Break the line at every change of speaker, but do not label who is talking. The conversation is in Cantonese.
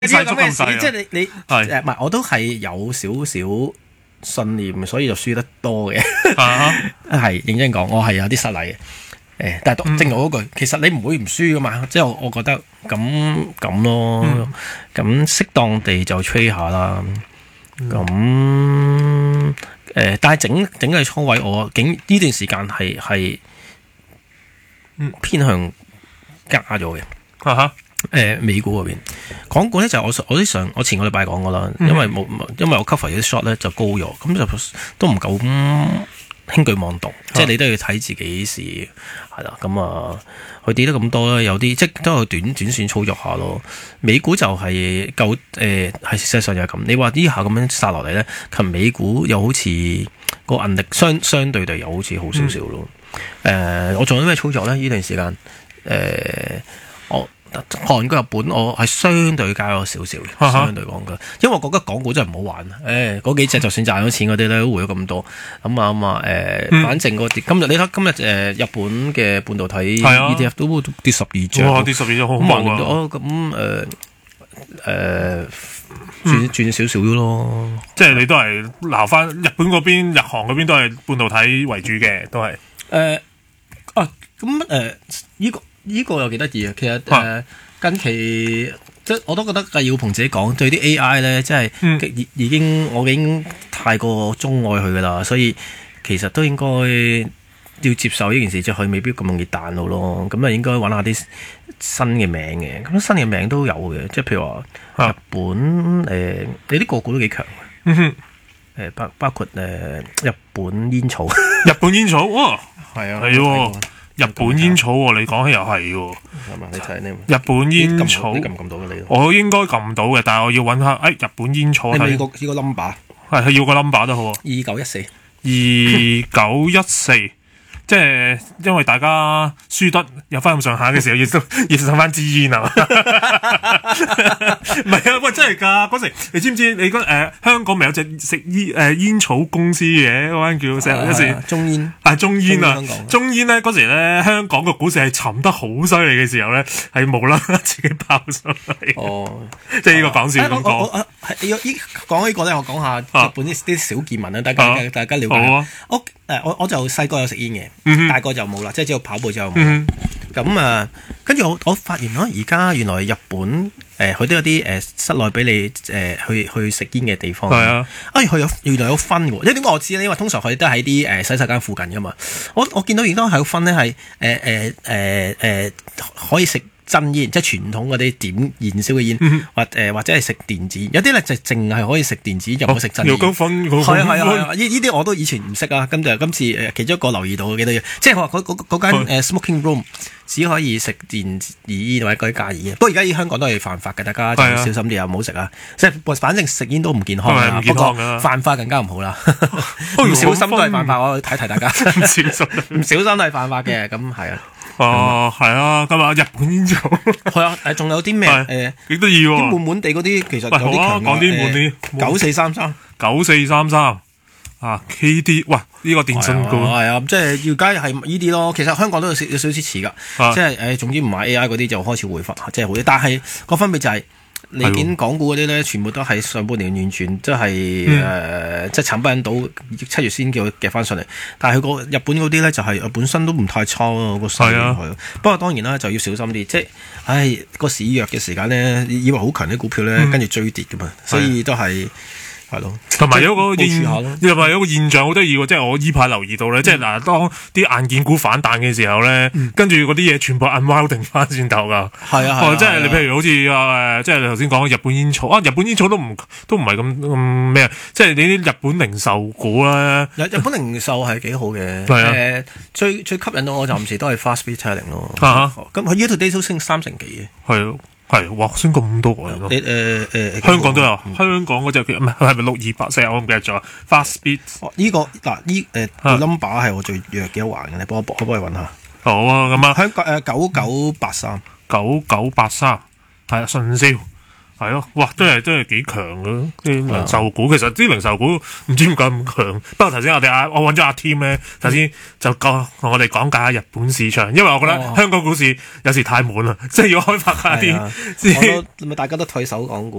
細足咁細
即係你
係
唔係我都係有少少信念，所以就輸得多嘅。
啊
係認真講，我係有啲失禮嘅。但係正如嗰句，其實你唔會唔輸噶嘛。即係我覺得咁咯，咁適當地就吹下啦。咁但係整嘅倉位，我呢段時間係偏向加咗嘅。
啊哈
美股嗰邊，港股咧就我前個禮拜講過啦，因為我 cover 啲 short 咧就高咗，咁就都唔夠輕舉妄動，即係你都要睇自己事係啦。咁啊，佢跌得咁多咧，有啲即係都有短線操作下咯。美股就係係事實上就係咁。你話呢下咁樣殺落嚟咧，近美股又好似個韌力相對地又好似好少少咯。我做咗咩操作咧？呢段時間韓國、日本我係相對加咗少少嘅，相對講嘅，因為我覺得港股真係唔好玩。嗰幾隻就算賺咗錢嗰啲咧，都回咗咁多。反正嗰啲今日日本嘅半導體 ETF 都跌12隻，
哇！跌12隻好猛啊！
轉少少咯。
即係你都係撈翻日本嗰邊、日韓嗰邊都係半導體為主嘅，都係。
呢個又幾得意啊！其實近期即係我都覺得係要同自己講，對啲 AI 咧，即係我已經太過鍾愛佢噶啦，所以其實都應該要接受呢件事，即係佢未必咁容易彈到咯。咁啊，應該揾下啲新嘅名嘅，咁新嘅名都有嘅，即係譬如話日本你啲個股都幾強嘅，包括日本煙草，
日本煙草哇，
係啊，
係喎。日本煙草喎，你講起又係喎。
你睇你
日本煙草，
你撳唔撳到嘅你？
我應該撳到嘅，但係我要揾下，日本煙草
睇。你呢個 number
係要個 number 都好啊。2914，即係因為大家輸得有翻咁上下嘅時候，亦都要收翻支煙啊！唔係啊，喂，真係㗎！嗰時你知唔知？你香港咪有隻食煙草公司嘅嗰間叫一時
中煙
中煙啊！中煙咧嗰時咧，香港個股市係沉得好犀利嘅時候咧，係冇啦啦自己爆上嚟。哦，即係呢個講笑咁講。
講呢個咧，我講下日本啲小見聞啦，大家了解。我就細個有食煙嘅，大個就冇啦，即係只有跑步之後冇。咁跟住我發現而家原來日本佢都有啲室內俾你去食煙嘅地方。係啊，佢原來有分喎。因為點解我知咧？因為通常佢都喺啲洗手間附近噶嘛。我見到而家係有分咧，係可以食真煙，即係傳統嗰啲點燃燒嘅煙，或者係食電子，有啲咧就淨係可以食電子，就唔可以食真煙。
有咁分，
係啊！呢啲我都以前唔識啊，今次其中一個留意到幾多嘢，即係話嗰間smoking room 只可以食電子煙或者嗰啲加熱。不過而家香港都係犯法嘅，大家就小心啲啊，唔好食啊！即係反正食煙都唔健康啊，不過犯法更加唔好啦。唔小心都係犯法，我提大家。唔小心都係犯法嘅，咁係啊。
係啊，今日日本煙草
係啊，仲有啲咩
幾得意喎？
啲悶地嗰啲其實有啲強
講啲悶啲9433KD， 哇！呢個電信股
係啊，即係要梗係呢啲咯。其實香港都有少少支持㗎，即係總之唔買 AI 嗰啲就開始回復，即係好啲。但係個分別就係你見港股嗰啲咧，全部都係上半年完全即係即係慘不忍睹，7月先叫佢夾翻上嚟。但係佢個日本嗰啲咧就係本身都唔太差咯，個勢係。不過當然啦，就要小心啲，即係個市弱嘅時間咧，以為好強啲股票咧，跟住追跌㗎嘛，所以都係。係咯，
同埋有個現象好得意喎，即係我依排留意到咧，即係嗱，當啲硬件股反彈嘅時候咧，跟住嗰啲嘢全部 unwinding 翻轉頭噶。係啊，即係你譬如好似即係你頭先講日本煙草日本煙草都唔係咁咩，即係你啲日本零售股咧。
日本零售係幾好嘅。係啊，最吸引到我暫時都係 fast retailing 咯。咁佢 year to date 都升3成幾嘅。係咯。
係，哇！升咁多啊！香港都有，香港嗰隻叫唔係咪6284？我唔記得咗。Fast Speed
呢個嗱number 係我最弱嘅一環嘅，你幫我揾下。
好啊，咁啊，
香港
9983係啊，順銷係咯，哇！真係幾強嘅啲零售股。其實啲零售股唔知點解咁強。不過頭先我揾咗阿 Tim 咧，頭先就同我哋講解下日本市場，因為我覺得香港股市有時太悶啦，即係要開發下啲。
大家都退守港股。